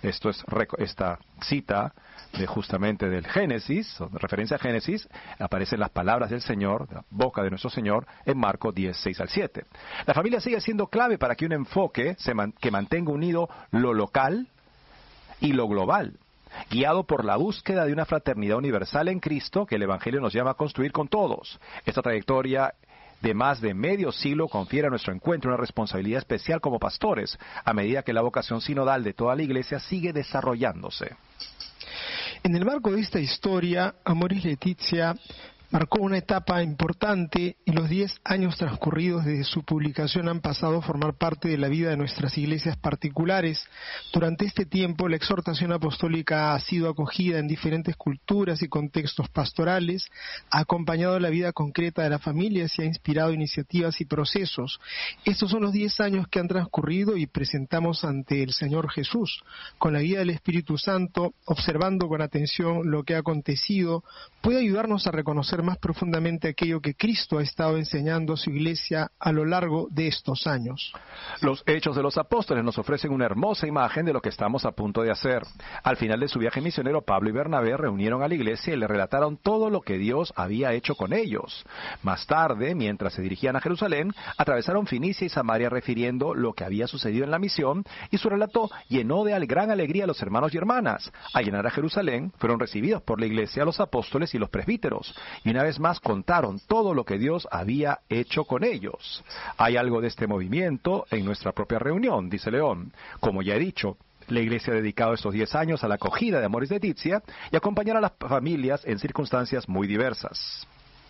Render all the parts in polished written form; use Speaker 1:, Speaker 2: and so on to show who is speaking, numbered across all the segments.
Speaker 1: Esto es esta cita justamente del Génesis, referencia a Génesis, aparecen las palabras del Señor, de la boca de nuestro Señor, en Marcos 10, 6 al 7. La familia sigue siendo clave para que un enfoque que mantenga unido lo local y lo global, guiado por la búsqueda de una fraternidad universal en Cristo que el Evangelio nos llama a construir con todos. Esta trayectoria de más de medio siglo confiere a nuestro encuentro una responsabilidad especial como pastores, a medida que la vocación sinodal de toda la Iglesia sigue desarrollándose.
Speaker 2: En el marco de esta historia, Amoris Laetitia marcó una etapa importante y los 10 años transcurridos desde su publicación han pasado a formar parte de la vida de nuestras iglesias particulares. Durante este tiempo, la exhortación apostólica ha sido acogida en diferentes culturas y contextos pastorales, ha acompañado la vida concreta de las familias y ha inspirado iniciativas y procesos. Estos son los 10 años que han transcurrido y presentamos ante el Señor Jesús. Con la guía del Espíritu Santo, observando con atención lo que ha acontecido, puede ayudarnos a reconocer más profundamente aquello que Cristo ha estado enseñando a su iglesia a lo largo de estos años.
Speaker 1: Los Hechos de los Apóstoles nos ofrecen una hermosa imagen de lo que estamos a punto de hacer. Al final de su viaje misionero, Pablo y Bernabé reunieron a la iglesia y le relataron todo lo que Dios había hecho con ellos. Más tarde, mientras se dirigían a Jerusalén, atravesaron Fenicia y Samaria refiriendo lo que había sucedido en la misión, y su relato llenó de gran alegría a los hermanos y hermanas. Al llegar a Jerusalén, fueron recibidos por la iglesia los apóstoles y los presbíteros, y una vez más contaron todo lo que Dios había hecho con ellos. Hay algo de este movimiento en nuestra propia reunión, dice León. Como ya he dicho, la Iglesia ha dedicado estos 10 años a la acogida de Amoris Laetitia y acompañar a las familias en circunstancias muy diversas.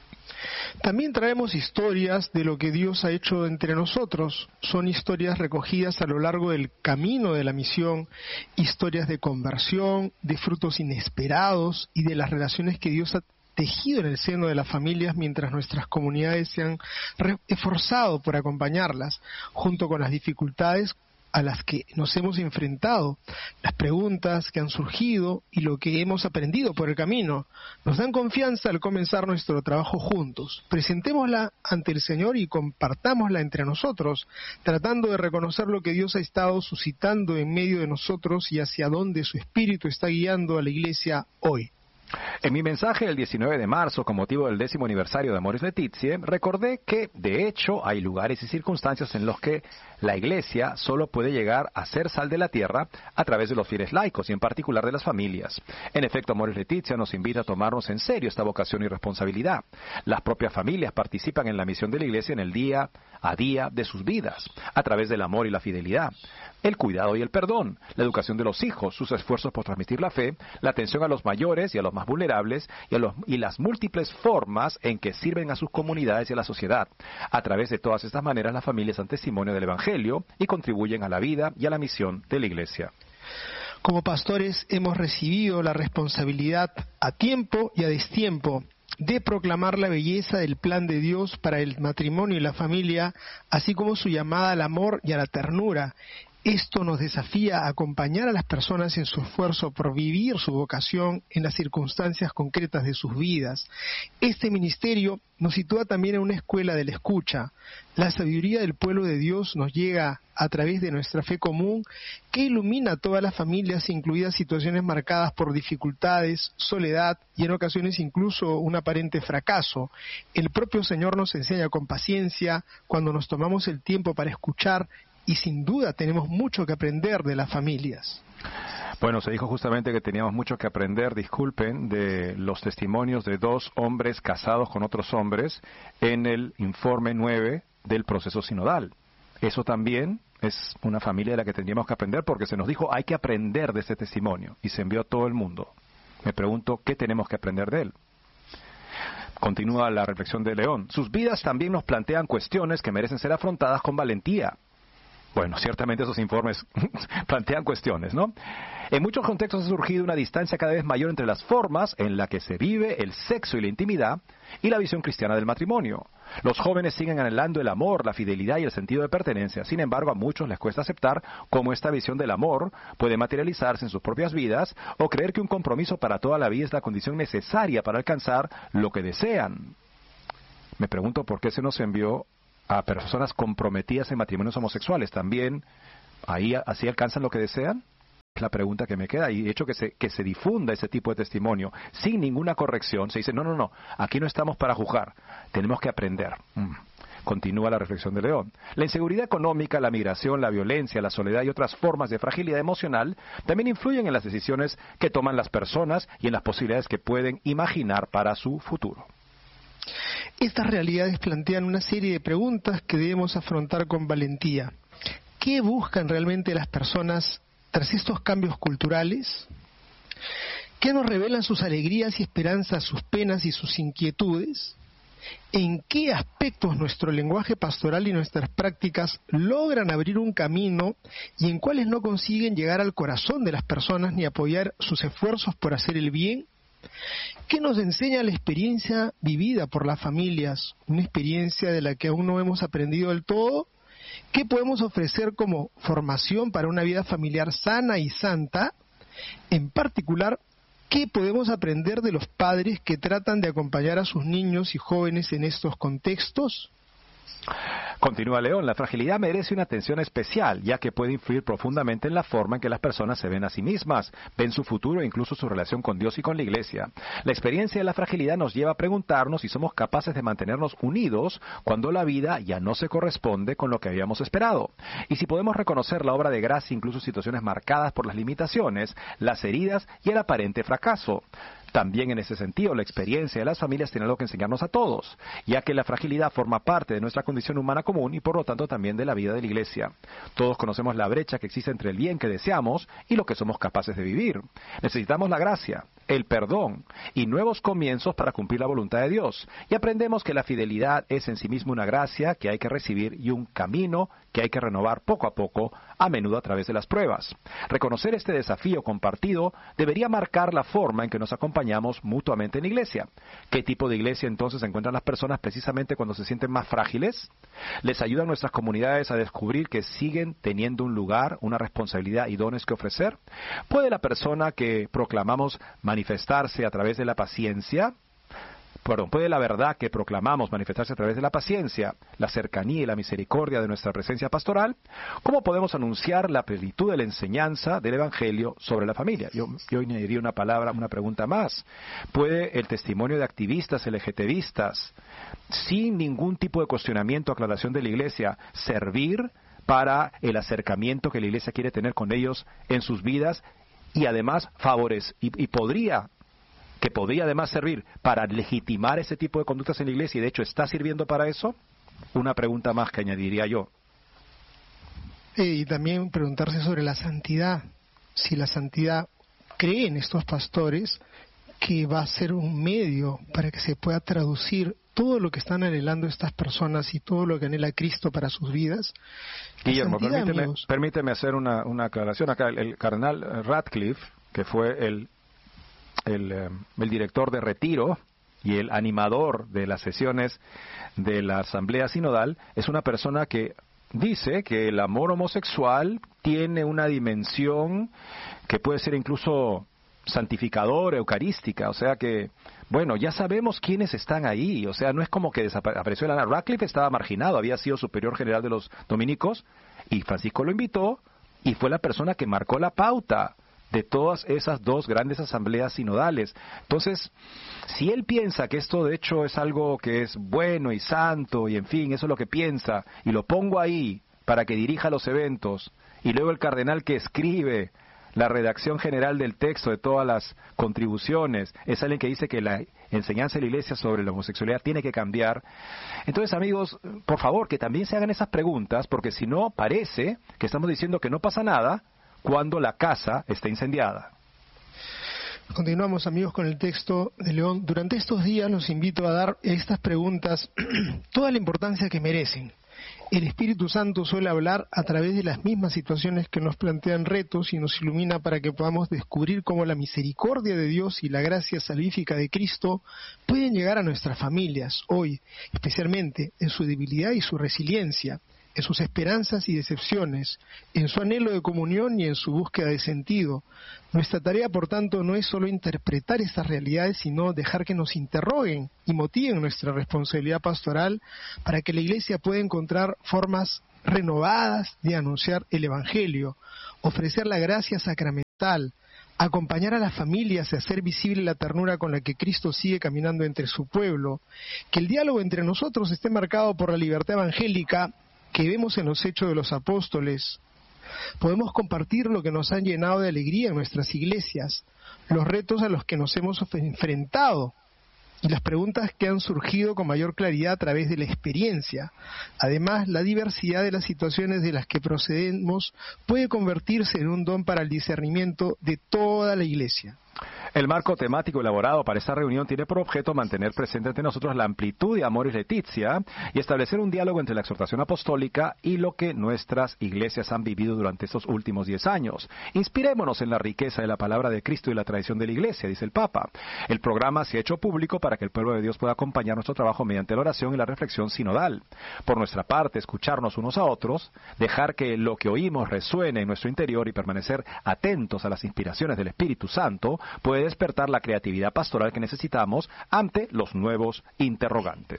Speaker 2: También traemos historias de lo que Dios ha hecho entre nosotros. Son historias recogidas a lo largo del camino de la misión, historias de conversión, de frutos inesperados y de las relaciones que Dios ha tejido en el seno de las familias mientras nuestras comunidades se han esforzado por acompañarlas, junto con las dificultades a las que nos hemos enfrentado, las preguntas que han surgido y lo que hemos aprendido por el camino. Nos dan confianza al comenzar nuestro trabajo juntos. Presentémosla ante el Señor y compartámosla entre nosotros, tratando de reconocer lo que Dios ha estado suscitando en medio de nosotros y hacia dónde su Espíritu está guiando a la Iglesia hoy.
Speaker 1: En mi mensaje el 19 de marzo, con motivo del 10º aniversario de Amoris Laetitia, recordé que, de hecho, hay lugares y circunstancias en los que la Iglesia solo puede llegar a ser sal de la tierra a través de los fieles laicos y en particular de las familias. En efecto, Amoris Laetitia nos invita a tomarnos en serio esta vocación y responsabilidad. Las propias familias participan en la misión de la Iglesia en el día a día de sus vidas, a través del amor y la fidelidad, el cuidado y el perdón, la educación de los hijos, sus esfuerzos por transmitir la fe, la atención a los mayores y a los más vulnerables y las múltiples formas en que sirven a sus comunidades y a la sociedad. A través de todas estas maneras, las familias dan testimonio del Evangelio y contribuyen a la vida y a la misión de la Iglesia.
Speaker 2: Como pastores hemos recibido la responsabilidad a tiempo y a destiempo de proclamar la belleza del plan de Dios para el matrimonio y la familia, así como su llamada al amor y a la ternura. Esto nos desafía a acompañar a las personas en su esfuerzo por vivir su vocación en las circunstancias concretas de sus vidas. Este ministerio nos sitúa también en una escuela de la escucha. La sabiduría del pueblo de Dios nos llega a través de nuestra fe común, que ilumina a todas las familias, incluidas situaciones marcadas por dificultades, soledad y en ocasiones incluso un aparente fracaso. El propio Señor nos enseña con paciencia cuando nos tomamos el tiempo para escuchar, y sin duda tenemos mucho que aprender de las familias.
Speaker 1: Bueno, se dijo justamente que teníamos mucho que aprender, disculpen, de los testimonios de 2 hombres casados con otros hombres en el informe 9 del proceso sinodal. Eso también es una familia de la que tendríamos que aprender, porque se nos dijo hay que aprender de este testimonio y se envió a todo el mundo. Me pregunto, ¿qué tenemos que aprender de él? Continúa la reflexión de León. Sus vidas también nos plantean cuestiones que merecen ser afrontadas con valentía. Bueno, ciertamente esos informes plantean cuestiones, ¿no? En muchos contextos ha surgido una distancia cada vez mayor entre las formas en las que se vive el sexo y la intimidad y la visión cristiana del matrimonio. Los jóvenes siguen anhelando el amor, la fidelidad y el sentido de pertenencia. Sin embargo, a muchos les cuesta aceptar cómo esta visión del amor puede materializarse en sus propias vidas o creer que un compromiso para toda la vida es la condición necesaria para alcanzar lo que desean. Me pregunto por qué se nos envió a personas comprometidas en matrimonios homosexuales. ¿También ahí así alcanzan lo que desean? Es la pregunta que me queda, y de hecho que se difunda ese tipo de testimonio sin ninguna corrección. Se dice, no, aquí no estamos para juzgar, tenemos que aprender. Continúa la reflexión de León. La inseguridad económica, la migración, la violencia, la soledad y otras formas de fragilidad emocional también influyen en las decisiones que toman las personas y en las posibilidades que pueden imaginar para su futuro.
Speaker 2: Estas realidades plantean una serie de preguntas que debemos afrontar con valentía. ¿Qué buscan realmente las personas tras estos cambios culturales? ¿Qué nos revelan sus alegrías y esperanzas, sus penas y sus inquietudes? ¿En qué aspectos nuestro lenguaje pastoral y nuestras prácticas logran abrir un camino y en cuáles no consiguen llegar al corazón de las personas ni apoyar sus esfuerzos por hacer el bien? ¿Qué nos enseña la experiencia vivida por las familias? ¿Una experiencia de la que aún no hemos aprendido del todo? ¿Qué podemos ofrecer como formación para una vida familiar sana y santa? En particular, ¿qué podemos aprender de los padres que tratan de acompañar a sus niños y jóvenes en estos contextos?
Speaker 1: Continúa León, la fragilidad merece una atención especial, ya que puede influir profundamente en la forma en que las personas se ven a sí mismas, ven su futuro e incluso su relación con Dios y con la Iglesia. La experiencia de la fragilidad nos lleva a preguntarnos si somos capaces de mantenernos unidos cuando la vida ya no se corresponde con lo que habíamos esperado. Y si podemos reconocer la obra de gracia incluso en situaciones marcadas por las limitaciones, las heridas y el aparente fracaso. También en ese sentido, la experiencia de las familias tiene algo que enseñarnos a todos, ya que la fragilidad forma parte de nuestra condición humana común y por lo tanto también de la vida de la Iglesia. Todos conocemos la brecha que existe entre el bien que deseamos y lo que somos capaces de vivir. Necesitamos la gracia, el perdón y nuevos comienzos para cumplir la voluntad de Dios. Y aprendemos que la fidelidad es en sí misma una gracia que hay que recibir y un camino que hay que renovar poco a poco, a menudo a través de las pruebas. Reconocer este desafío compartido debería marcar la forma en que nos acompañamos mutuamente en la iglesia. ¿Qué tipo de iglesia entonces encuentran las personas precisamente cuando se sienten más frágiles? ¿Les ayudan nuestras comunidades a descubrir que siguen teniendo un lugar, una responsabilidad y dones que ofrecer? ¿Puede la persona que proclamamos manifestarse a través de la paciencia? ¿Puede la verdad que proclamamos manifestarse a través de la paciencia, la cercanía y la misericordia de nuestra presencia pastoral? ¿Cómo podemos anunciar la plenitud de la enseñanza del Evangelio sobre la familia? Yo añadiría una pregunta más. ¿Puede el testimonio de activistas LGTBistas, sin ningún tipo de cuestionamiento o aclaración de la Iglesia, servir para el acercamiento que la Iglesia quiere tener con ellos en sus vidas y además podría además servir para legitimar ese tipo de conductas en la iglesia y de hecho está sirviendo para eso? Una pregunta más que añadiría yo.
Speaker 2: Y también preguntarse sobre la santidad. Si la santidad, creen estos pastores que va a ser un medio para que se pueda traducir todo lo que están anhelando estas personas y todo lo que anhela Cristo para sus vidas.
Speaker 1: Guillermo, permíteme hacer una aclaración acá. El cardenal Radcliffe, que fue el director de retiro y el animador de las sesiones de la Asamblea Sinodal, es una persona que dice que el amor homosexual tiene una dimensión que puede ser incluso santificadora, eucarística, o sea que, bueno, ya sabemos quiénes están ahí, o sea, no es como que desapareció. Radcliffe estaba marginado, había sido superior general de los dominicos y Francisco lo invitó y fue la persona que marcó la pauta de todas esas dos grandes asambleas sinodales. Entonces, si él piensa que esto de hecho es algo que es bueno y santo, y en fin, eso es lo que piensa, y lo pongo ahí para que dirija los eventos, y luego el cardenal que escribe la redacción general del texto de todas las contribuciones es alguien que dice que la enseñanza de la Iglesia sobre la homosexualidad tiene que cambiar. Entonces, amigos, por favor, que también se hagan esas preguntas, porque si no, parece que estamos diciendo que no pasa nada cuando la casa está incendiada.
Speaker 2: Continuamos, amigos, con el texto de León. Durante estos días los invito a dar estas preguntas toda la importancia que merecen. El Espíritu Santo suele hablar a través de las mismas situaciones que nos plantean retos y nos ilumina para que podamos descubrir cómo la misericordia de Dios y la gracia salvífica de Cristo pueden llegar a nuestras familias hoy, especialmente en su debilidad y su resiliencia, en sus esperanzas y decepciones, en su anhelo de comunión y en su búsqueda de sentido. Nuestra tarea, por tanto, no es solo interpretar estas realidades, sino dejar que nos interroguen y motiven nuestra responsabilidad pastoral para que la Iglesia pueda encontrar formas renovadas de anunciar el Evangelio, ofrecer la gracia sacramental, acompañar a las familias y hacer visible la ternura con la que Cristo sigue caminando entre su pueblo, que el diálogo entre nosotros esté marcado por la libertad evangélica que vemos en los Hechos de los Apóstoles. Podemos compartir lo que nos han llenado de alegría en nuestras iglesias, los retos a los que nos hemos enfrentado y las preguntas que han surgido con mayor claridad a través de la experiencia. Además, la diversidad de las situaciones de las que procedemos puede convertirse en un don para el discernimiento de toda la iglesia.
Speaker 1: El marco temático elaborado para esta reunión tiene por objeto mantener presente ante nosotros la amplitud de Amoris Laetitia y establecer un diálogo entre la exhortación apostólica y lo que nuestras iglesias han vivido durante estos últimos 10 años. Inspirémonos en la riqueza de la palabra de Cristo y la tradición de la iglesia, dice el Papa. El programa se ha hecho público para que el pueblo de Dios pueda acompañar nuestro trabajo mediante la oración y la reflexión sinodal. Por nuestra parte, escucharnos unos a otros, dejar que lo que oímos resuene en nuestro interior y permanecer atentos a las inspiraciones del Espíritu Santo puede despertar la creatividad pastoral que necesitamos ante los nuevos interrogantes.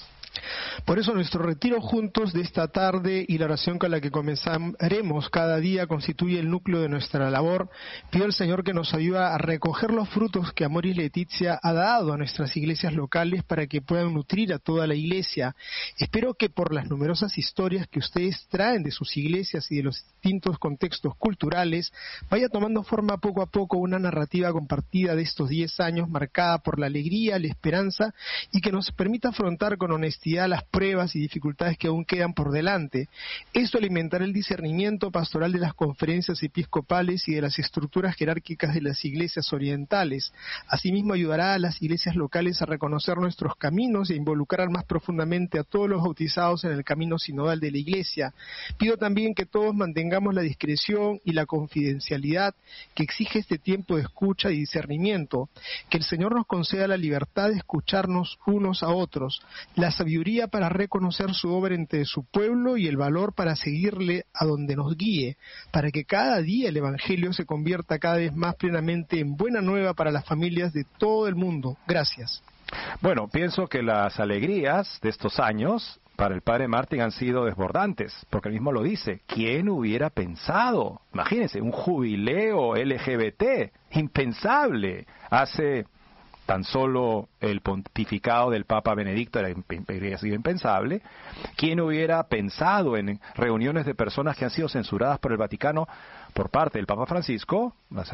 Speaker 2: Por eso nuestro retiro juntos de esta tarde y la oración con la que comenzaremos cada día constituye el núcleo de nuestra labor. Pido al Señor que nos ayude a recoger los frutos que Amoris Laetitia ha dado a nuestras iglesias locales para que puedan nutrir a toda la iglesia. Espero que por las numerosas historias que ustedes traen de sus iglesias y de los distintos contextos culturales, vaya tomando forma poco a poco una narrativa compartida de estos 10 años marcada por la alegría, la esperanza y que nos permita afrontar con honestidad las pruebas y dificultades que aún quedan por delante. Esto alimentará el discernimiento pastoral de las conferencias episcopales y de las estructuras jerárquicas de las iglesias orientales. Asimismo, ayudará a las iglesias locales a reconocer nuestros caminos e involucrar más profundamente a todos los bautizados en el camino sinodal de la iglesia. Pido también que todos mantengamos la discreción y la confidencialidad que exige este tiempo de escucha y discernimiento. Que el Señor nos conceda la libertad de escucharnos unos a otros, la sabiduría para reconocer su obra entre su pueblo y el valor para seguirle a donde nos guíe, para que cada día el Evangelio se convierta cada vez más plenamente en buena nueva para las familias de todo el mundo. Gracias.
Speaker 1: Bueno, pienso que las alegrías de estos años para el padre Martín han sido desbordantes, porque él mismo lo dice. ¿Quién hubiera pensado? Imagínense, un jubileo LGBT, impensable. Hace tan solo el pontificado del Papa Benedicto habría sido impensable. ¿Quién hubiera pensado en reuniones de personas que han sido censuradas por el Vaticano por parte del Papa Francisco? La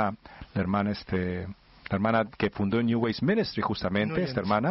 Speaker 1: hermana que fundó New Ways Ministry, justamente, esta hermana,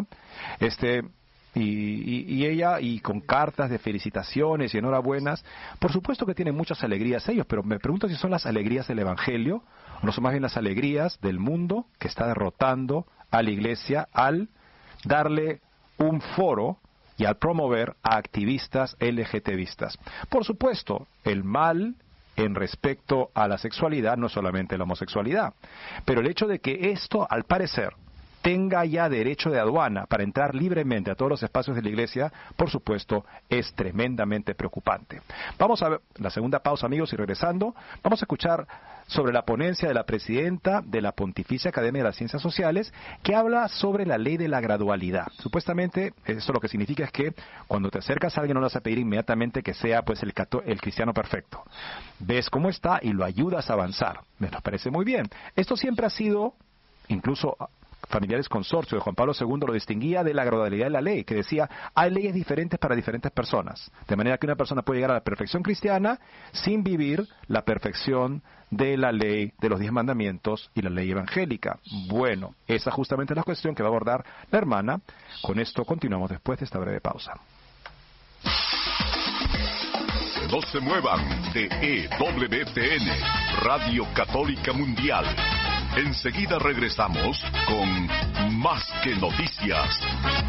Speaker 1: y ella, y con cartas de felicitaciones y enhorabuenas. Por supuesto que tienen muchas alegrías ellos, pero me pregunto si son las alegrías del Evangelio o no son más bien las alegrías del mundo que está derrotando a la iglesia al darle un foro y al promover a activistas LGTBistas. Por supuesto, el mal en respecto a la sexualidad no es solamente la homosexualidad, pero el hecho de que esto, al parecer, tenga ya derecho de aduana para entrar libremente a todos los espacios de la iglesia, por supuesto, es tremendamente preocupante. Vamos a ver la segunda pausa, amigos, y regresando, vamos a escuchar sobre la ponencia de la presidenta de la Pontificia Academia de las Ciencias Sociales, que habla sobre la ley de la gradualidad. Supuestamente, eso lo que significa es que cuando te acercas a alguien no le vas a pedir inmediatamente que sea pues el cristiano perfecto. Ves cómo está y lo ayudas a avanzar. Me nos parece muy bien. Esto siempre ha sido, incluso Familiares Consorcio de Juan Pablo II lo distinguía de la gradualidad de la ley, que decía, hay leyes diferentes para diferentes personas, de manera que una persona puede llegar a la perfección cristiana sin vivir la perfección de la ley de los 10 mandamientos y la ley evangélica. Bueno, esa justamente es la cuestión que va a abordar la hermana. Con esto continuamos después de esta breve pausa.
Speaker 3: No se muevan de EWTN, Radio Católica Mundial. Enseguida regresamos con Más que Noticias.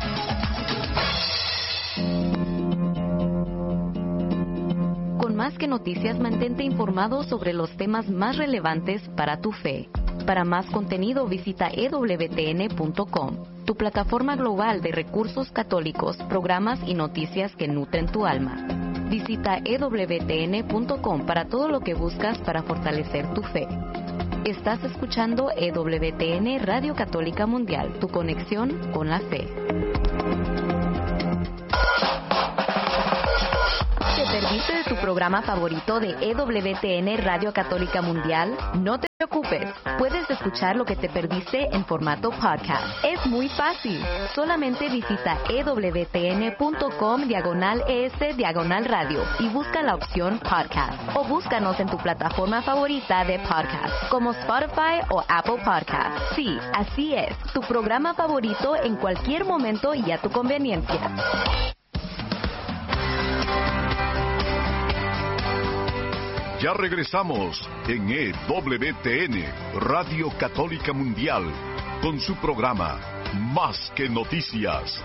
Speaker 4: Con Más que Noticias, mantente informado sobre los temas más relevantes para tu fe. Para más contenido visita ewtn.com, tu plataforma global de recursos católicos, programas y noticias que nutren tu alma. Visita ewtn.com para todo lo que buscas para fortalecer tu fe. Estás escuchando EWTN Radio Católica Mundial, tu conexión con la fe. ¿Te perdiste de tu programa favorito de EWTN Radio Católica Mundial? No te preocupes, puedes escuchar lo que te perdiste en formato podcast. Es muy fácil. Solamente visita ewtn.com/es/radio y busca la opción podcast. O búscanos en tu plataforma favorita de podcast, como Spotify o Apple Podcast. Sí, así es, tu programa favorito en cualquier momento y a tu conveniencia.
Speaker 3: Ya regresamos en EWTN, Radio Católica Mundial, con su programa Más que Noticias.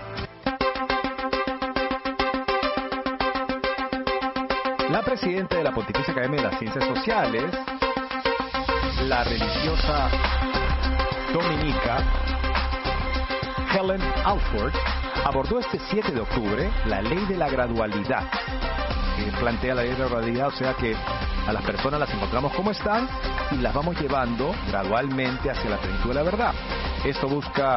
Speaker 1: La presidenta de la Pontificia Academia de las Ciencias Sociales, la religiosa dominica Helen Alford, abordó este 7 de octubre la ley de la gradualidad. Plantea la ley de la gradualidad, o sea que a las personas las encontramos como están y las vamos llevando gradualmente hacia la plenitud de la verdad. Esto busca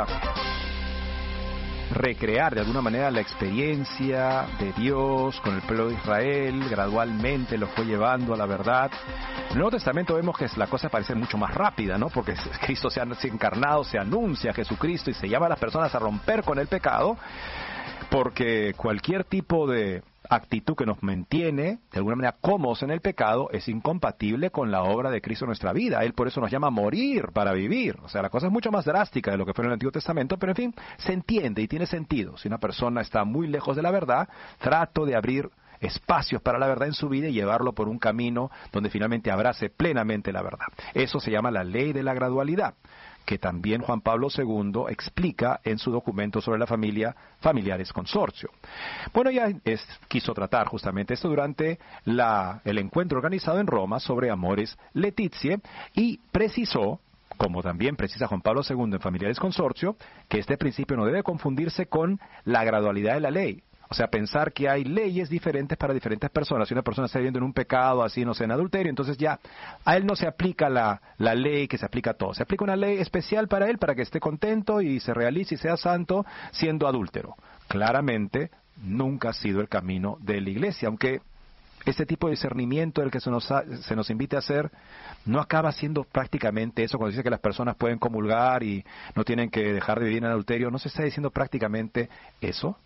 Speaker 1: recrear de alguna manera la experiencia de Dios con el pueblo de Israel, gradualmente lo fue llevando a la verdad. En el Nuevo Testamento vemos que la cosa parece mucho más rápida, ¿no? Porque Cristo se ha encarnado, se anuncia a Jesucristo y se llama a las personas a romper con el pecado, porque cualquier tipo de actitud que nos mantiene de alguna manera cómodos en el pecado es incompatible con la obra de Cristo en nuestra vida. Él por eso nos llama a morir para vivir. O sea, la cosa es mucho más drástica de lo que fue en el Antiguo Testamento, pero en fin, se entiende y tiene sentido. Si una persona está muy lejos de la verdad, trato de abrir espacios para la verdad en su vida y llevarlo por un camino donde finalmente abrace plenamente la verdad. Eso se llama la ley de la gradualidad, que también Juan Pablo II explica en su documento sobre la familia, Familiares Consorcio. Bueno, ya quiso tratar justamente esto durante el encuentro organizado en Roma sobre Amoris Laetitia y precisó, como también precisa Juan Pablo II en Familiares Consorcio, que este principio no debe confundirse con la gradualidad de la ley. O sea, pensar que hay leyes diferentes para diferentes personas. Si una persona está viviendo en un pecado, así, no sé, en adulterio, entonces ya a él no se aplica la ley que se aplica a todos. Se aplica una ley especial para él, para que esté contento y se realice y sea santo siendo adúltero. Claramente, nunca ha sido el camino de la Iglesia, aunque este tipo de discernimiento del que se nos invite a hacer no acaba siendo prácticamente eso. Cuando dice que las personas pueden comulgar y no tienen que dejar de vivir en adulterio, ¿no se está diciendo prácticamente eso?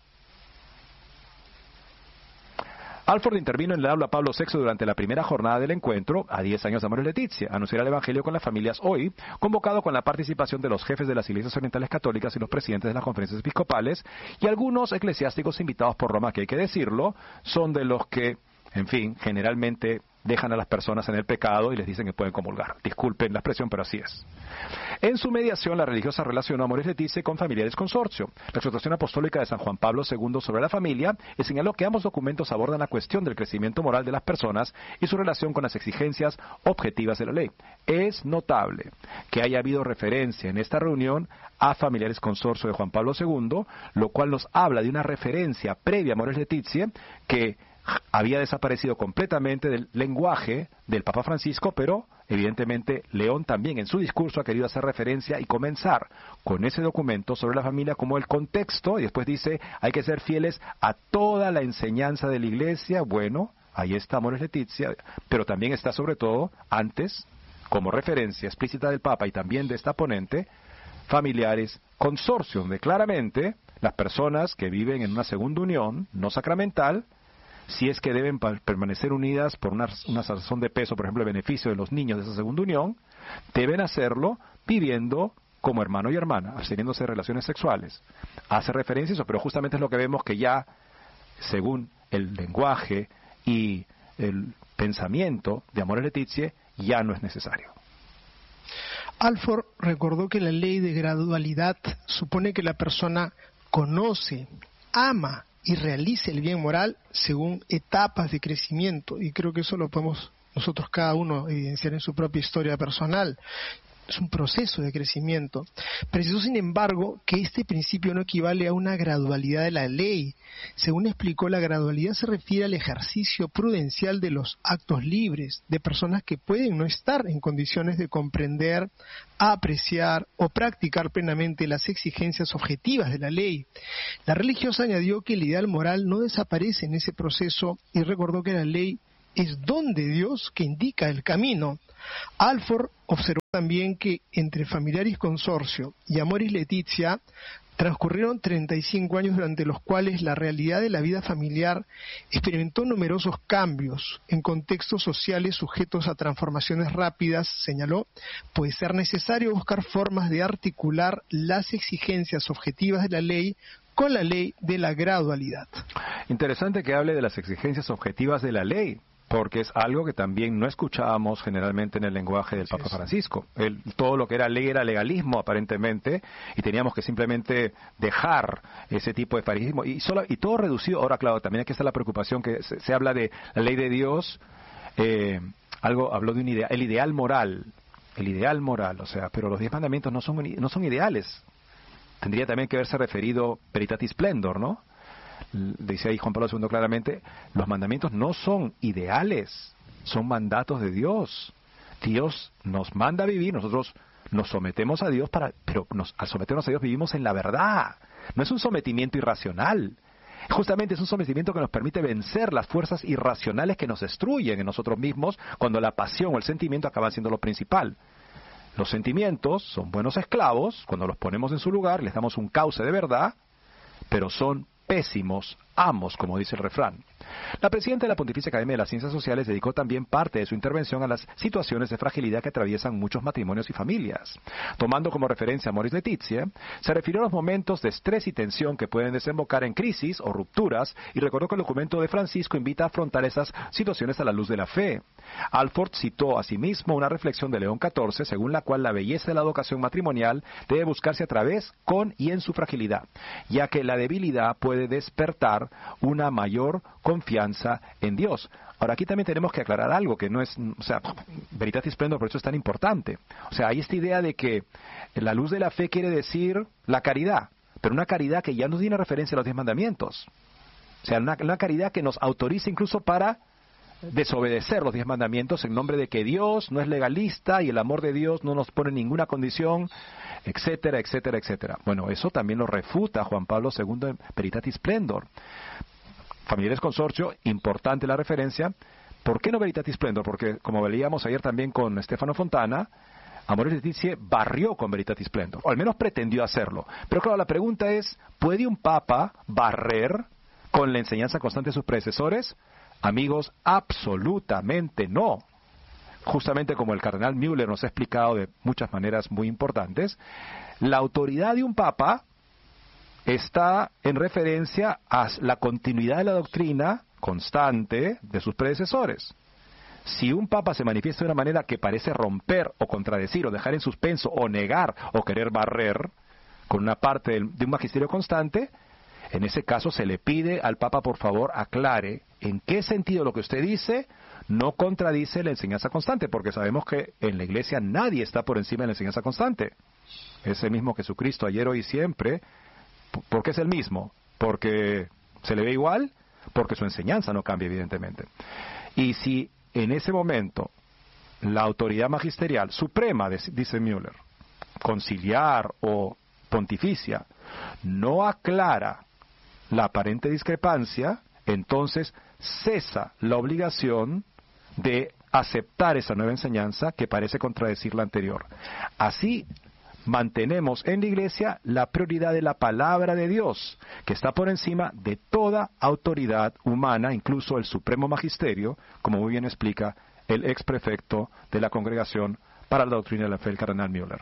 Speaker 1: Alford intervino en el habla a Pablo VI durante la primera jornada del encuentro, a 10 años de Amoris Laetitia, anunciar el Evangelio con las familias hoy, convocado con la participación de los jefes de las iglesias orientales católicas y los presidentes de las conferencias episcopales, y algunos eclesiásticos invitados por Roma, que hay que decirlo, son de los que, en fin, generalmente dejan a las personas en el pecado y les dicen que pueden comulgar. Disculpen la expresión, pero así es. En su mediación, la religiosa relacionó a Amoris Laetitia con Familiares Consorcio, la exhortación apostólica de San Juan Pablo II sobre la familia, y señaló que ambos documentos abordan la cuestión del crecimiento moral de las personas y su relación con las exigencias objetivas de la ley. Es notable que haya habido referencia en esta reunión a Familiares Consorcio de Juan Pablo II, lo cual nos habla de una referencia previa a Amoris Laetitia que había desaparecido completamente del lenguaje del Papa Francisco, pero evidentemente León también en su discurso ha querido hacer referencia y comenzar con ese documento sobre la familia como el contexto, y después dice, hay que ser fieles a toda la enseñanza de la Iglesia. Bueno, ahí está Amoris Laetitia, pero también está sobre todo, antes, como referencia explícita del Papa y también de esta ponente, Familiares Consorcio, donde claramente las personas que viven en una segunda unión no sacramental, si es que deben permanecer unidas por una razón de peso, por ejemplo, el beneficio de los niños de esa segunda unión, deben hacerlo viviendo como hermano y hermana, absteniéndose de relaciones sexuales. Hace referencia a eso, pero justamente es lo que vemos que ya, según el lenguaje y el pensamiento de Amoris Laetitia, ya no es necesario.
Speaker 2: Alford recordó que la ley de gradualidad supone que la persona conoce, ama y realice el bien moral según etapas de crecimiento, y creo que eso lo podemos nosotros cada uno evidenciar en su propia historia personal. Es un proceso de crecimiento. Precisó, sin embargo, que este principio no equivale a una gradualidad de la ley. Según explicó, la gradualidad se refiere al ejercicio prudencial de los actos libres, de personas que pueden no estar en condiciones de comprender, apreciar o practicar plenamente las exigencias objetivas de la ley. La religiosa añadió que el ideal moral no desaparece en ese proceso y recordó que la ley es don de Dios que indica el camino. Alford observó también que entre Familiaris Consorcio y Amoris Laetitia transcurrieron 35 años durante los cuales la realidad de la vida familiar experimentó numerosos cambios en contextos sociales sujetos a transformaciones rápidas, señaló. Puede ser necesario buscar formas de articular las exigencias objetivas de la ley con la ley de la gradualidad.
Speaker 1: Interesante que hable de las exigencias objetivas de la ley, porque es algo que también no escuchábamos generalmente en el lenguaje del Papa Francisco. Todo lo que era ley era legalismo, aparentemente, y teníamos que simplemente dejar ese tipo de fariseísmo. Y todo reducido. Ahora, claro, también aquí está la preocupación que se habla de la ley de Dios, habló de un ideal, el ideal moral, o sea, pero los 10 mandamientos no son ideales. Tendría también que haberse referido Veritatis Splendor, ¿no? Dice ahí Juan Pablo II claramente, los mandamientos no son ideales, son mandatos de Dios. Dios nos manda a vivir, nosotros nos sometemos a Dios, pero al someternos a Dios vivimos en la verdad. No es un sometimiento irracional, justamente es un sometimiento que nos permite vencer las fuerzas irracionales que nos destruyen en nosotros mismos cuando la pasión o el sentimiento acaban siendo lo principal. Los sentimientos son buenos esclavos, cuando los ponemos en su lugar, les damos un cauce de verdad, pero son pésimos amos, como dice el refrán. La presidenta de la Pontificia Academia de las Ciencias Sociales dedicó también parte de su intervención a las situaciones de fragilidad que atraviesan muchos matrimonios y familias. Tomando como referencia a Amoris Laetitia, se refirió a los momentos de estrés y tensión que pueden desembocar en crisis o rupturas y recordó que el documento de Francisco invita a afrontar esas situaciones a la luz de la fe. Alford citó asimismo una reflexión de León XIV, según la cual la belleza de la vocación matrimonial debe buscarse a través, con y en su fragilidad, ya que la debilidad puede despertar una mayor confianza en Dios. Ahora, aquí también tenemos que aclarar algo que no es, Veritatis Splendor, por eso es tan importante. O sea, hay esta idea de que la luz de la fe quiere decir la caridad, pero una caridad que ya no tiene referencia a los 10 mandamientos. O sea, una caridad que nos autoriza incluso para desobedecer los 10 mandamientos en nombre de que Dios no es legalista y el amor de Dios no nos pone ninguna condición, etcétera, etcétera, etcétera. Bueno, eso también lo refuta Juan Pablo II en Veritatis Splendor. Familiares Consorcio, importante la referencia. ¿Por qué no Veritatis Splendor? Porque, como veíamos ayer también con Stefano Fontana, Amoris Laetitia barrió con Veritatis Splendor, o al menos pretendió hacerlo. Pero claro, la pregunta es, ¿puede un papa barrer con la enseñanza constante de sus predecesores? Amigos, absolutamente no. Justamente como el cardenal Müller nos ha explicado de muchas maneras muy importantes, la autoridad de un papa está en referencia a la continuidad de la doctrina constante de sus predecesores. Si un papa se manifiesta de una manera que parece romper o contradecir o dejar en suspenso o negar o querer barrer con una parte de un magisterio constante, en ese caso se le pide al papa, por favor, aclare en qué sentido lo que usted dice no contradice la enseñanza constante, porque sabemos que en la Iglesia nadie está por encima de la enseñanza constante. Es el mismo Jesucristo ayer, hoy y siempre. ¿Por qué es el mismo? ¿Porque se le ve igual? Porque su enseñanza no cambia, evidentemente. Y si en ese momento la autoridad magisterial suprema, dice Müller, conciliar o pontificia, no aclara la aparente discrepancia, entonces cesa la obligación de aceptar esa nueva enseñanza que parece contradecir la anterior. Así mantenemos en la Iglesia la prioridad de la palabra de Dios, que está por encima de toda autoridad humana, incluso el Supremo Magisterio, como muy bien explica el ex prefecto de la Congregación para la Doctrina de la Fe, el cardenal Müller.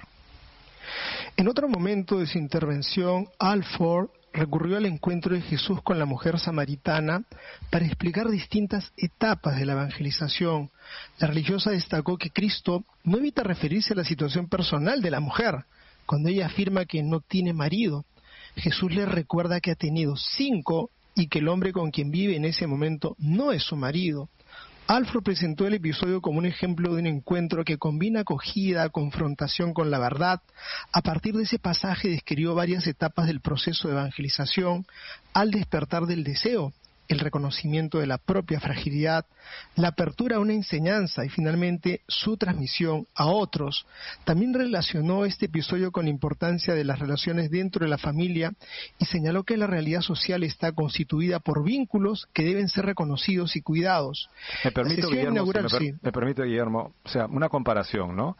Speaker 2: En otro momento de su intervención, Alford recurrió al encuentro de Jesús con la mujer samaritana para explicar distintas etapas de la evangelización. La religiosa destacó que Cristo no evita referirse a la situación personal de la mujer, cuando ella afirma que no tiene marido. Jesús le recuerda que ha tenido 5 y que el hombre con quien vive en ese momento no es su marido. Alford presentó el episodio como un ejemplo de un encuentro que combina acogida, confrontación con la verdad. A partir de ese pasaje describió varias etapas del proceso de evangelización al despertar del deseo, el reconocimiento de la propia fragilidad, la apertura a una enseñanza y finalmente su transmisión a otros. También relacionó este episodio con la importancia de las relaciones dentro de la familia y señaló que la realidad social está constituida por vínculos que deben ser reconocidos y cuidados.
Speaker 1: Me permito, Guillermo, o sea, una comparación, ¿no?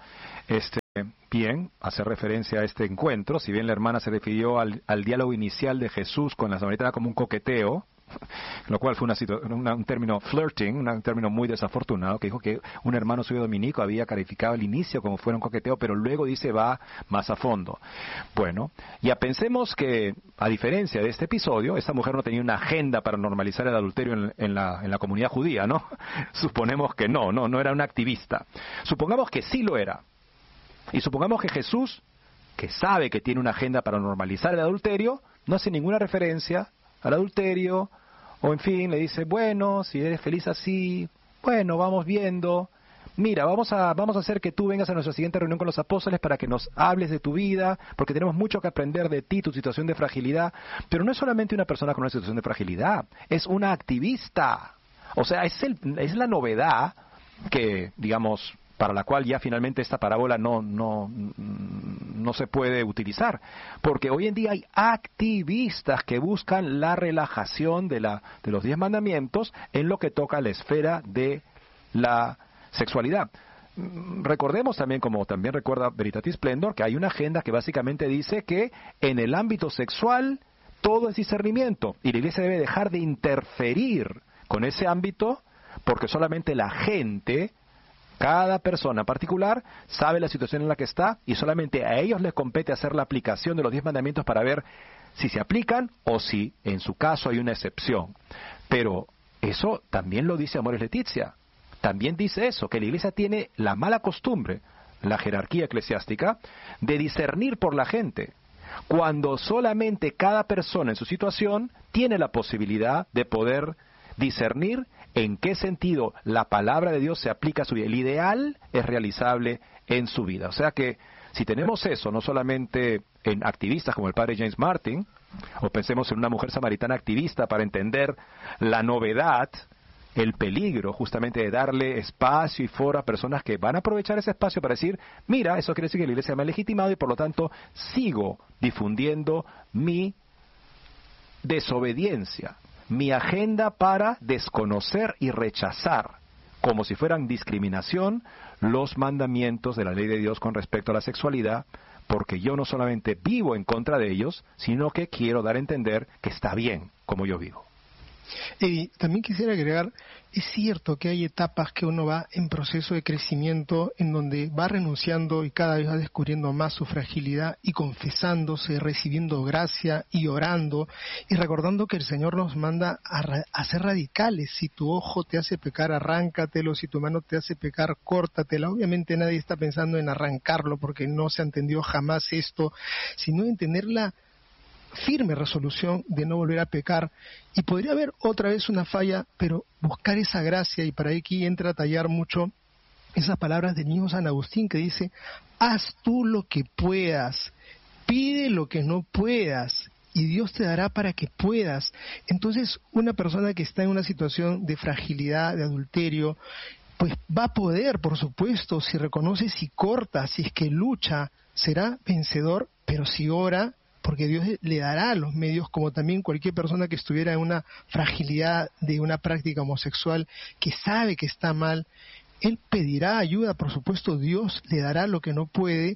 Speaker 1: Bien, hace referencia a este encuentro, si bien la hermana se refirió al diálogo inicial de Jesús con la samaritana como un coqueteo, lo cual fue un término flirting, un término muy desafortunado, que dijo que un hermano suyo dominico había calificado el inicio como fuera un coqueteo, pero luego dice va más a fondo. Bueno, ya pensemos que, a diferencia de este episodio, esta mujer no tenía una agenda para normalizar el adulterio en la comunidad judía, ¿no? Suponemos que no era una activista. Supongamos que sí lo era. Y supongamos que Jesús, que sabe que tiene una agenda para normalizar el adulterio, no hace ninguna referencia al adulterio, o en fin, le dice, bueno, si eres feliz así, bueno, vamos viendo. Mira, vamos a hacer que tú vengas a nuestra siguiente reunión con los apóstoles para que nos hables de tu vida, porque tenemos mucho que aprender de ti, tu situación de fragilidad. Pero no es solamente una persona con una situación de fragilidad, es una activista. O sea, es la novedad que, digamos, para la cual ya finalmente esta parábola no se puede utilizar. Porque hoy en día hay activistas que buscan la relajación de los 10 mandamientos en lo que toca a la esfera de la sexualidad. Recordemos también, como también recuerda Veritatis Splendor, que hay una agenda que básicamente dice que en el ámbito sexual todo es discernimiento y la Iglesia debe dejar de interferir con ese ámbito porque solamente la gente, cada persona en particular, sabe la situación en la que está y solamente a ellos les compete hacer la aplicación de los 10 mandamientos para ver si se aplican o si en su caso hay una excepción. Pero eso también lo dice Amoris Laetitia. También dice eso, que la Iglesia tiene la mala costumbre, la jerarquía eclesiástica, de discernir por la gente, cuando solamente cada persona en su situación tiene la posibilidad de poder discernir en qué sentido la palabra de Dios se aplica a su vida. El ideal es realizable en su vida. O sea que si tenemos eso, no solamente en activistas como el padre James Martin, o pensemos en una mujer samaritana activista para entender la novedad, el peligro justamente de darle espacio y foro a personas que van a aprovechar ese espacio para decir, mira, eso quiere decir que la Iglesia me ha legitimado y por lo tanto sigo difundiendo mi desobediencia, mi agenda para desconocer y rechazar, como si fueran discriminación, los mandamientos de la ley de Dios con respecto a la sexualidad, porque yo no solamente vivo en contra de ellos, sino que quiero dar a entender que está bien como yo vivo.
Speaker 2: Y también quisiera agregar, es cierto que hay etapas que uno va en proceso de crecimiento en donde va renunciando y cada vez va descubriendo más su fragilidad y confesándose, recibiendo gracia y orando y recordando que el Señor nos manda a ser radicales. Si tu ojo te hace pecar, arráncatelo, si tu mano te hace pecar, córtatela. Obviamente nadie está pensando en arrancarlo porque no se ha entendido jamás esto, sino en tener la firme resolución de no volver a pecar. Y podría haber otra vez una falla, pero buscar esa gracia, y para aquí entra a tallar mucho esas palabras del mismo San Agustín que dice, haz tú lo que puedas, pide lo que no puedas, y Dios te dará para que puedas. Entonces, una persona que está en una situación de fragilidad, de adulterio, pues va a poder, por supuesto, si reconoce, si corta, si es que lucha, será vencedor, pero si ora, porque Dios le dará los medios, como también cualquier persona que estuviera en una fragilidad de una práctica homosexual, que sabe que está mal, él pedirá ayuda, por supuesto Dios le dará lo que no puede,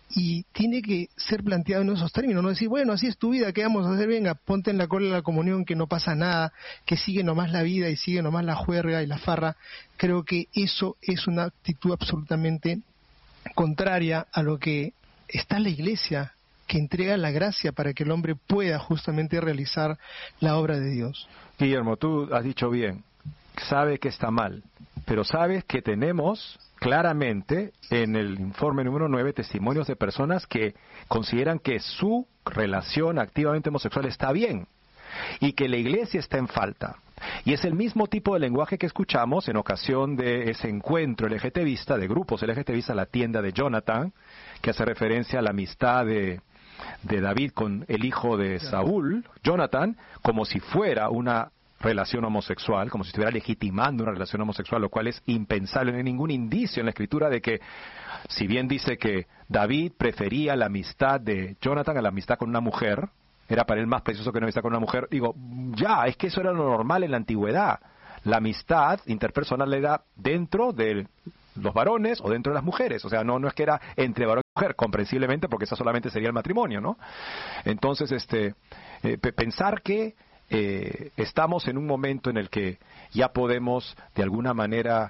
Speaker 2: y tiene que ser planteado en esos términos, no decir, bueno, así es tu vida, ¿qué vamos a hacer? Venga, ponte en la cola de la comunión, que no pasa nada, que sigue nomás la vida y sigue nomás la juerga y la farra. Creo que eso es una actitud absolutamente contraria a lo que está la Iglesia, que entrega la gracia para que el hombre pueda justamente realizar la obra de Dios.
Speaker 1: Guillermo, tú has dicho bien, sabe que está mal, pero sabes que tenemos claramente en el informe número 9 testimonios de personas que consideran que su relación activamente homosexual está bien y que la Iglesia está en falta. Y es el mismo tipo de lenguaje que escuchamos en ocasión de ese encuentro LGTBista, de grupos LGTBista, la tienda de Jonathan, que hace referencia a la amistad de David con el hijo de Saúl, Jonathan, como si fuera una relación homosexual, como si estuviera legitimando una relación homosexual, lo cual es impensable. No hay ningún indicio en la Escritura de que, si bien dice que David prefería la amistad de Jonathan a la amistad con una mujer, era para él más precioso que una amistad con una mujer, digo, ya, es que eso era lo normal en la antigüedad. La amistad interpersonal era dentro de los varones o dentro de las mujeres, o sea, no es que era entre varón y mujer, comprensiblemente, porque esa solamente sería el matrimonio, ¿no? Entonces, pensar que estamos en un momento en el que ya podemos, de alguna manera,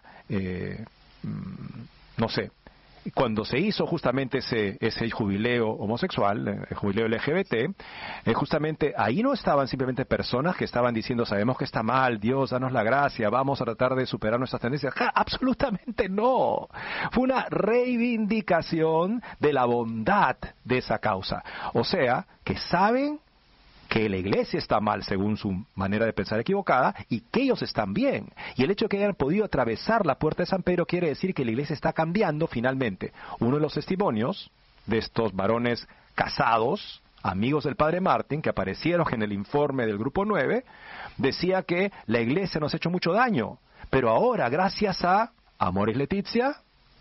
Speaker 1: no sé, cuando se hizo justamente ese jubileo homosexual, el jubileo LGBT, justamente ahí no estaban simplemente personas que estaban diciendo, sabemos que está mal, Dios, danos la gracia, vamos a tratar de superar nuestras tendencias. ¡Ja! Absolutamente no. Fue una reivindicación de la bondad de esa causa. O sea, que saben que la iglesia está mal según su manera de pensar equivocada y que ellos están bien. Y el hecho de que hayan podido atravesar la puerta de San Pedro quiere decir que la iglesia está cambiando finalmente. Uno de los testimonios de estos varones casados, amigos del padre Martín, que aparecieron en el informe del grupo 9, decía que la iglesia nos ha hecho mucho daño, pero ahora gracias a Amoris Laetitia,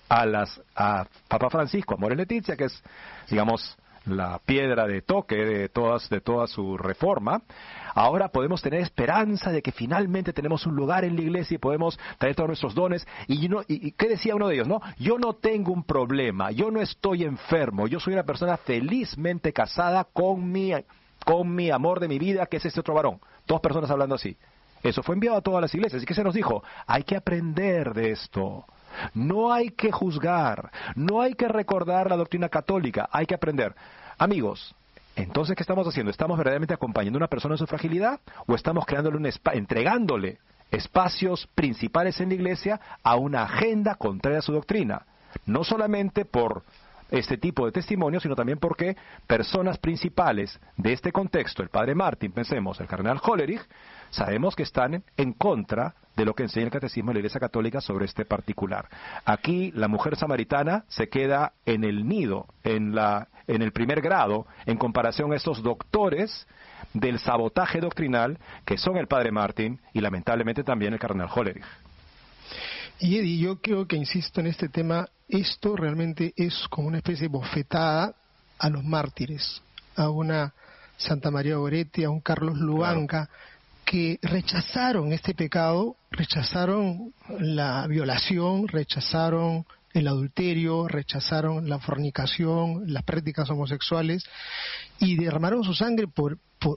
Speaker 1: a Papa Francisco, Amoris Laetitia, que es, digamos, la piedra de toque de toda su reforma, ahora podemos tener esperanza de que finalmente tenemos un lugar en la iglesia y podemos traer todos nuestros dones. ¿Y qué decía uno de ellos? Yo no tengo un problema, yo no estoy enfermo, yo soy una persona felizmente casada con mi amor de mi vida, que es este otro varón. Dos personas hablando así. Eso fue enviado a todas las iglesias. ¿Y qué se nos dijo? Hay que aprender de esto. No hay que juzgar, no hay que recordar la doctrina católica, hay que aprender. Amigos, entonces, ¿qué estamos haciendo? ¿Estamos verdaderamente acompañando a una persona en su fragilidad? ¿O estamos entregándole espacios principales en la iglesia a una agenda contraria a su doctrina? No solamente por este tipo de testimonio, sino también porque personas principales de este contexto, el padre Martín, pensemos, el cardenal Hollerich, sabemos que están en contra de lo que enseña el catecismo de la Iglesia Católica sobre este particular. Aquí la mujer samaritana se queda en el nido, en el primer grado, en comparación a estos doctores del sabotaje doctrinal que son el padre Martín y lamentablemente también el cardenal Hollerich.
Speaker 2: Y Eddie, yo creo que insisto en este tema, esto realmente es como una especie de bofetada a los mártires, a una Santa María Goretti, a un Carlos Luanca, claro, que rechazaron este pecado, rechazaron la violación, rechazaron el adulterio, rechazaron la fornicación, las prácticas homosexuales y derramaron su sangre por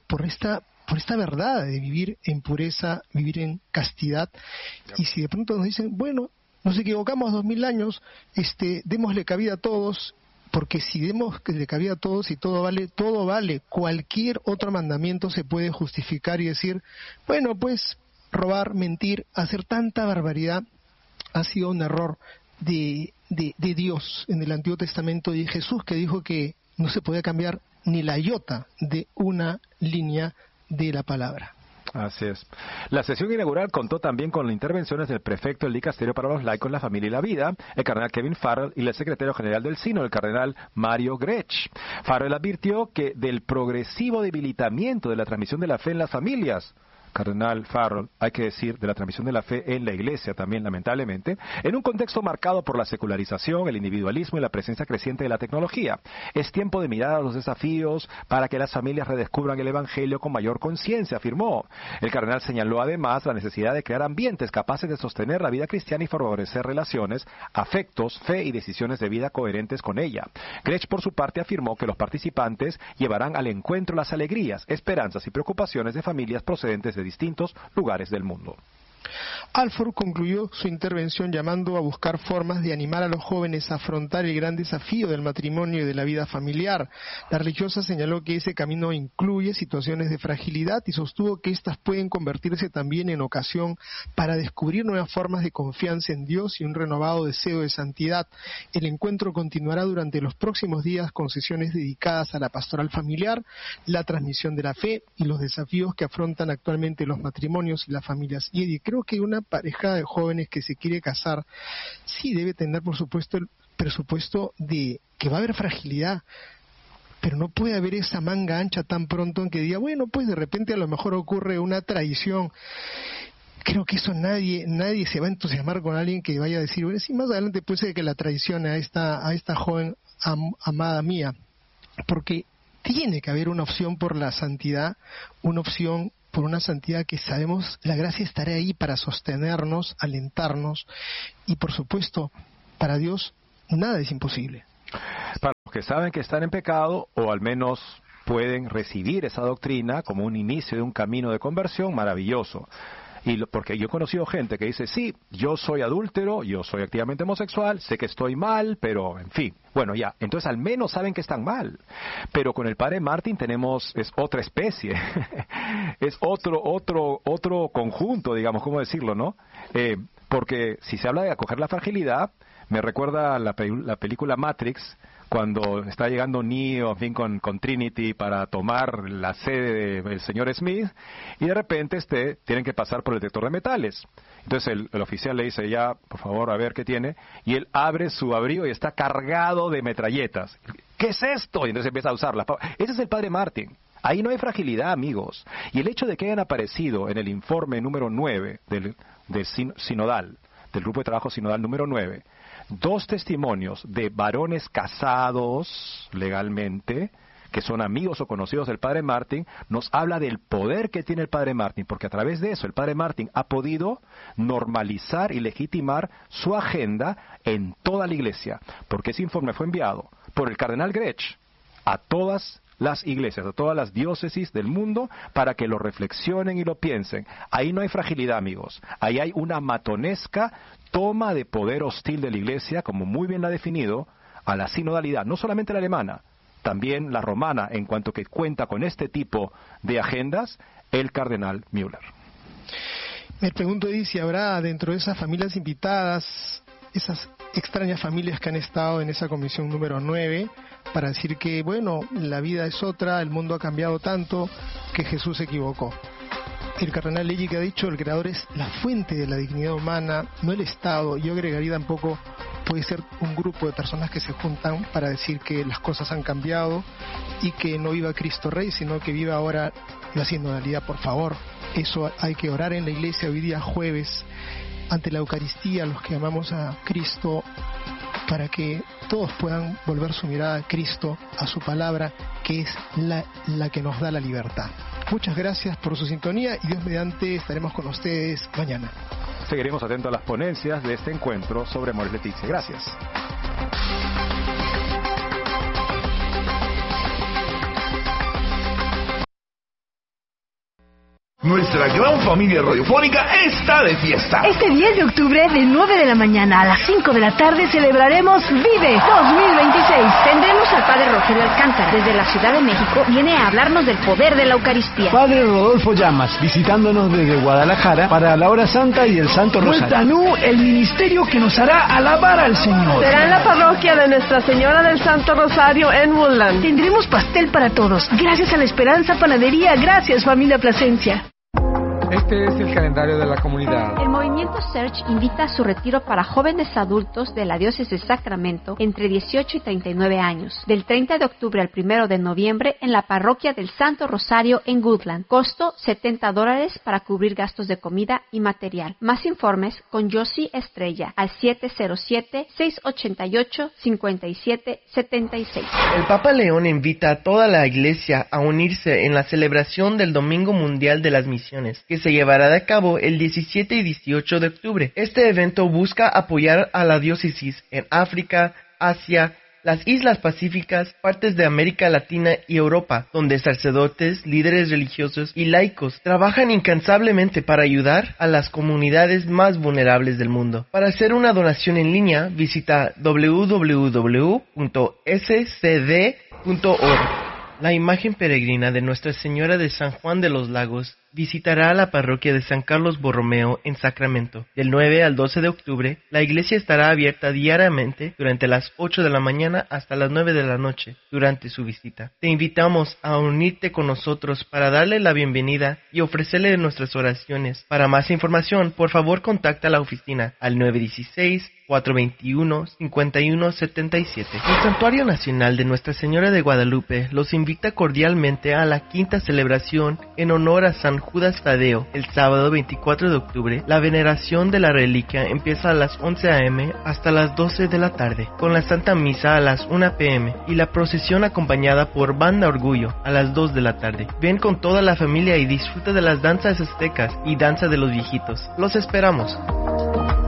Speaker 2: esta verdad de vivir en pureza, vivir en castidad. Y si de pronto nos dicen, bueno, nos equivocamos 2000 años, démosle cabida a todos, porque si démosle cabida a todos y todo vale, cualquier otro mandamiento se puede justificar y decir, bueno, pues robar, mentir, hacer tanta barbaridad ha sido un error de Dios en el Antiguo Testamento, y de Jesús, que dijo que no se podía cambiar ni la iota de una línea de la palabra.
Speaker 1: Así es. La sesión inaugural contó también con las intervenciones del prefecto del Dicasterio para los Laicos, la Familia y la Vida, el cardenal Kevin Farrell, y el secretario general del Sínodo, el cardenal Mario Grech. Farrell advirtió que del progresivo debilitamiento de la transmisión de la fe en las familias, cardenal Farrell, hay que decir, de la transmisión de la fe en la Iglesia también, lamentablemente, en un contexto marcado por la secularización, el individualismo y la presencia creciente de la tecnología. Es tiempo de mirar a los desafíos para que las familias redescubran el Evangelio con mayor conciencia, afirmó. El cardenal señaló además la necesidad de crear ambientes capaces de sostener la vida cristiana y favorecer relaciones, afectos, fe y decisiones de vida coherentes con ella. Grech, por su parte, afirmó que los participantes llevarán al encuentro las alegrías, esperanzas y preocupaciones de familias procedentes de distintos lugares del mundo.
Speaker 2: Alford concluyó su intervención llamando a buscar formas de animar a los jóvenes a afrontar el gran desafío del matrimonio y de la vida familiar. La religiosa señaló que ese camino incluye situaciones de fragilidad y sostuvo que éstas pueden convertirse también en ocasión para descubrir nuevas formas de confianza en Dios y un renovado deseo de santidad. El encuentro continuará durante los próximos días con sesiones dedicadas a la pastoral familiar, la transmisión de la fe y los desafíos que afrontan actualmente los matrimonios y las familias. Y creo que una pareja de jóvenes que se quiere casar sí debe tener, por supuesto, el presupuesto de que va a haber fragilidad, pero no puede haber esa manga ancha tan pronto en que diga, bueno, pues de repente a lo mejor ocurre una traición. Creo que eso nadie se va a entusiasmar con alguien que vaya a decir, bueno, sí, más adelante puede ser que la traicione a esta joven amada mía, porque tiene que haber una opción por la santidad, una opción por una santidad que sabemos la gracia estará ahí para sostenernos, alentarnos, y por supuesto, para Dios nada es imposible.
Speaker 1: Para los que saben que están en pecado, o al menos pueden recibir esa doctrina como un inicio de un camino de conversión, maravilloso. Porque yo he conocido gente que dice, sí, yo soy adúltero, yo soy activamente homosexual, sé que estoy mal, pero en fin. Bueno, ya, entonces al menos saben que están mal. Pero con el padre Martin es otra especie, es otro conjunto, digamos, ¿cómo decirlo, no? Porque si se habla de acoger la fragilidad, me recuerda la película Matrix, cuando está llegando Neo, en fin, con Trinity para tomar la sede del señor Smith, y de repente tienen que pasar por el detector de metales. Entonces el oficial le dice, ya, por favor, a ver qué tiene, y él abre su abrigo y está cargado de metralletas. ¿Qué es esto? Y entonces empieza a usarlas. Ese es el padre Martin. Ahí no hay fragilidad, amigos. Y el hecho de que hayan aparecido en el informe número 9 del sinodal, del grupo de trabajo sinodal número 9, 2 testimonios de varones casados legalmente, que son amigos o conocidos del padre Martin, nos habla del poder que tiene el padre Martin, porque a través de eso el padre Martin ha podido normalizar y legitimar su agenda en toda la iglesia, porque ese informe fue enviado por el cardenal Grech a todas las iglesias, a todas las diócesis del mundo, para que lo reflexionen y lo piensen. Ahí no hay fragilidad, amigos. Ahí hay una matonesca toma de poder hostil de la iglesia, como muy bien la ha definido, a la sinodalidad, no solamente la alemana, también la romana, en cuanto que cuenta con este tipo de agendas, el cardenal Müller.
Speaker 2: Me pregunto, Edith, si habrá dentro de esas familias invitadas, esas extrañas familias que han estado en esa comisión número 9, para decir que, bueno, la vida es otra, el mundo ha cambiado tanto, que Jesús se equivocó. El cardenal Legge ha dicho, el creador es la fuente de la dignidad humana, no el Estado. Yo agregaría tampoco, puede ser un grupo de personas que se juntan para decir que las cosas han cambiado y que no viva Cristo Rey, sino que viva ahora la sinodalidad, por favor. Eso hay que orar en la iglesia hoy día jueves, ante la Eucaristía, los que amamos a Cristo, para que todos puedan volver su mirada a Cristo, a su palabra, que es la que nos da la libertad. Muchas gracias por su sintonía y Dios mediante estaremos con ustedes mañana.
Speaker 1: Seguiremos atentos a las ponencias de este encuentro sobre Amoris Laetitia. Gracias.
Speaker 5: Nuestra gran familia radiofónica está de fiesta.
Speaker 6: Este 10 de octubre, de 9 de la mañana a las 5 de la tarde, celebraremos Vive 2026.
Speaker 7: Tendremos al Padre Rogelio Alcántara. Desde la Ciudad de México viene a hablarnos del poder de la Eucaristía.
Speaker 8: Padre Rodolfo Llamas, visitándonos desde Guadalajara para la Hora Santa y el Santo Rosario.
Speaker 9: Tanú, el ministerio que nos hará alabar al Señor.
Speaker 10: Será en la parroquia de Nuestra Señora del Santo Rosario en Woodland.
Speaker 6: Tendremos pastel para todos. Gracias a la Esperanza Panadería. Gracias, familia Plasencia.
Speaker 11: Este es el calendario de la comunidad.
Speaker 7: El Movimiento Search invita a su retiro para jóvenes adultos de la Diócesis de Sacramento entre 18 y 39 años, del 30 de octubre al 1 de noviembre en la parroquia del Santo Rosario en Woodland. Costo $70 para cubrir gastos de comida y material. Más informes con Josie Estrella al 707-688-5776.
Speaker 12: El Papa León invita a toda la Iglesia a unirse en la celebración del Domingo Mundial de las Misiones, que se llevará a cabo el 17 y 18 de octubre. Este evento busca apoyar a la diócesis en África, Asia, las Islas Pacíficas, partes de América Latina y Europa, donde sacerdotes, líderes religiosos y laicos trabajan incansablemente para ayudar a las comunidades más vulnerables del mundo. Para hacer una donación en línea, visita www.scd.org. La imagen peregrina de Nuestra Señora de San Juan de los Lagos visitará la parroquia de San Carlos Borromeo en Sacramento. Del 9 al 12 de octubre, la iglesia estará abierta diariamente durante las 8 de la mañana hasta las 9 de la noche durante su visita. Te invitamos a unirte con nosotros para darle la bienvenida y ofrecerle nuestras oraciones. Para más información, por favor contacta a la oficina al 916-421-5177. El Santuario Nacional de Nuestra Señora de Guadalupe los invita cordialmente a la quinta celebración en honor a San Judas Tadeo. El sábado 24 de octubre, la veneración de la reliquia empieza a las 11 a.m. hasta las 12 de la tarde, con la Santa Misa a las 1 p.m. y la procesión acompañada por Banda Orgullo a las 2 de la tarde. Ven con toda la familia y disfruta de las danzas aztecas y danza de los viejitos. Los esperamos.